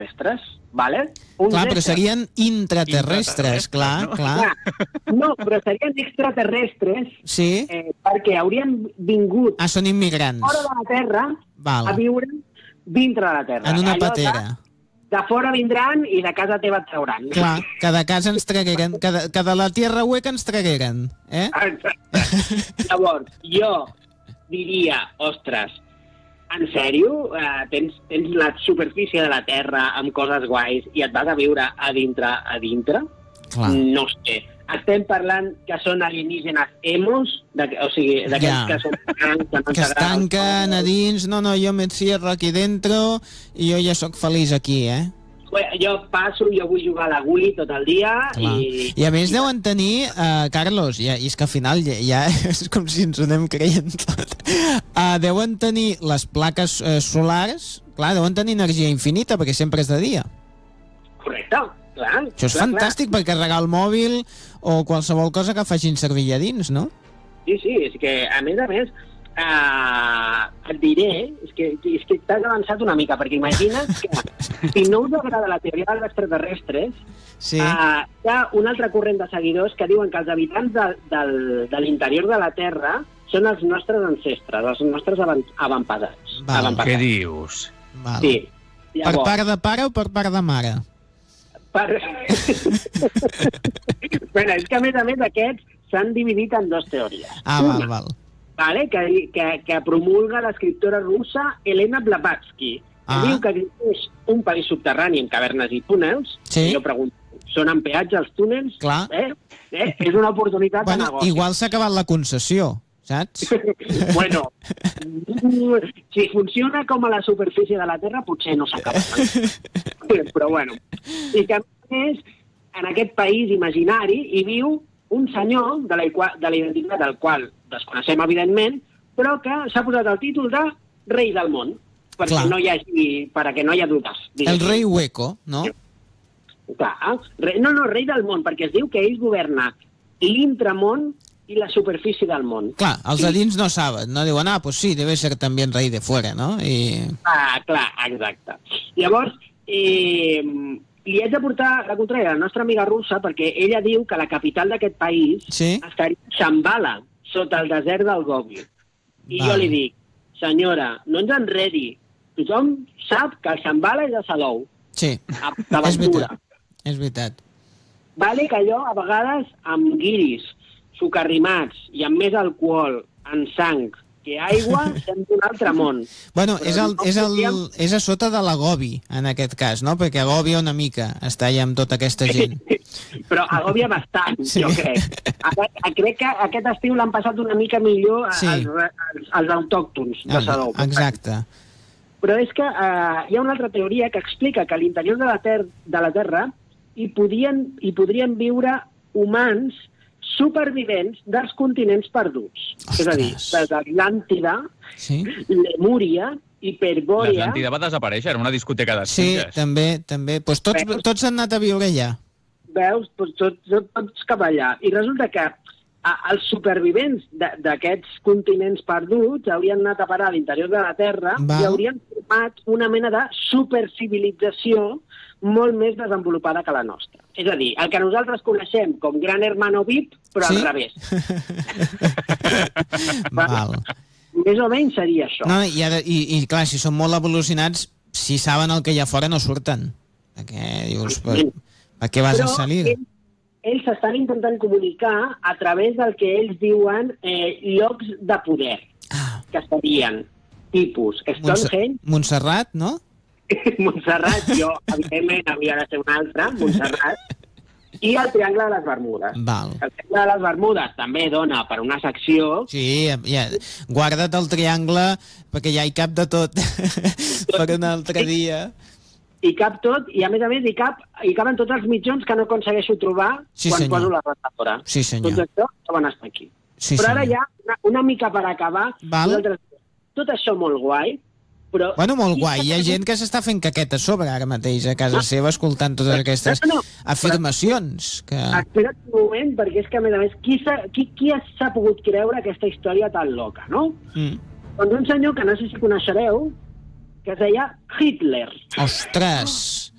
extraterrestres, vale? Clar, però serien intraterrestres, clar. No, però serien extraterrestres perquè haurien vingut són immigrants. fora de la Terra a viure dintre de la Terra. En una patera. De fora vindran i de casa teva et trauran. Clar, que de casa ens tragueren, que de la tierra hueca ens tragueren. Exacte. Llavors, jo diria, ostres, en sèrio? Tens la superfície de la Terra amb coses guais i et vas a viure a dintre? Clar. No sé. Estem parlant que són alienígenes emos, o sigui, d'aquells que són que es tanquen a dins, no, jo me encierro aquí dentro i jo ja sóc feliç aquí, Jo passo, jo vull jugar a la Wii tot el dia i a més deuen tenir, Carlos, i és que al final ja és com si ens ho anem creient tot, deuen tenir les plaques solars, clar, deuen tenir energia infinita perquè sempre és de dia. Correcte. Clar, això és fantàstic per carregar el mòbil o qualsevol cosa que facin servir allà dins, no? Sí, és que a més et diré, és que t'has avançat una mica, perquè imagina't que si no us agrada la teoria dels extraterrestres, hi ha un altre corrent de seguidors que diuen que els habitants de l'interior de la Terra són els nostres ancestres, els nostres avantpassats. Què dius? Sí. Per part de pare o per part de mare? Bueno, és que a més aquests s'han dividit en dues teories. Val. Vale, que promulga l'escriptora russa Elena Blavatsky, que diu que existeix un país subterrani amb cavernes i túnels. Jo pregunto, són amb peatge els túnels? Clar. És una oportunitat de negoci. Igual s'ha acabat la concessió, saps? Bueno, si funciona com a la superfície de la Terra, potser no s'ha acabat. Però bueno, i que a més, en aquest país imaginari hi viu un senyor de la identitat del qual desconeixem, evidentment, però que s'ha posat el títol de rei del món, perquè no hi ha dubtes. El rei hueco, no? Clar, rei del món, perquè es diu que ell governa l'intramón i la superfície del món. Clar, els de dins no saben, no diuen, pues sí, debe ser també el rei de fuera, no? Clar, exacte. Llavors, li haig de portar la contrària a la nostra amiga russa perquè ella diu que la capital d'aquest país estaria a Shambhala, sota el desert del Gobi. I jo li dic, senyora, no ens enredi. Tothom sap que el Shambhala és a Salou. Sí, és veritat. Vale que allò, a vegades, amb guiris, sucarrimats i amb més alcohol, en sang, que aigua sent d'un altre món. Bueno, és a sota de la Gobi, en aquest cas, no? Perquè agòbia una mica estar allà amb tota aquesta gent. Però agòbia bastant, jo crec. Crec que aquest estiu l'han passat una mica millor els autòctons de Salou. Exacte. Però és que hi ha una altra teoria que explica que a l'interior de la Terra hi podrien viure humans supervivents dels continents perduts. És a dir, l'Atlàntida, Lemúria, Hiperbòria... L'Atlàntida va desaparèixer, era una discoteca Sí, d'espilles. també. Pues tots han anat a viure allà. Veus? Tots cap allà. I resulta que els supervivents d'aquests continents perduts haurien anat a parar a l'interior de la Terra i haurien format una mena de supercivilització molt més desenvolupada que la nostra. És a dir, el que nosaltres coneixem com Gran Hermano VIP, però al revés. Més o menys seria això. No, i clar, si són molt evolucionats, si saben el que hi ha fora no surten. Perquè dius, per què vas a salir? Ells s'estan intentant comunicar a través del que ells diuen llocs de poder, que serien tipus Stonehenge... Montserrat, no? Montserrat, jo, evidentment, havia de ser un altre, Montserrat, i el Triangle de les Bermudes. El Triangle de les Bermudes també dona per una secció... Sí, guarda't el triangle, perquè ja hi cap de tot per un altre dia. Hi cap tot, i a més, hi caben tots els mitjons que no aconsegueixo trobar quan poso la rentadora. Sí, senyor. Tot això van estar aquí. Però ara ja, una mica per acabar, tot això molt guai, però... Bueno, molt guai. Hi ha gent que s'està fent caqueta a sobre ara mateix a casa seva escoltant totes aquestes afirmacions. Espera't un moment, perquè és que, a més, qui s'ha pogut creure aquesta història tan loca, no? Doncs un senyor que no sé si coneixereu, que es deia Hitler. Ostres!